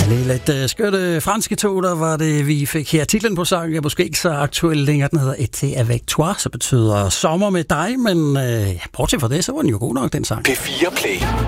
Lidt skønne franske tog, der var det, vi fik her. Titlen på sangen er måske ikke så aktuel længere. Den hedder Été avec toi, så betyder sommer med dig, men bortset fra det, så var den jo god nok, den sang. P4 Play.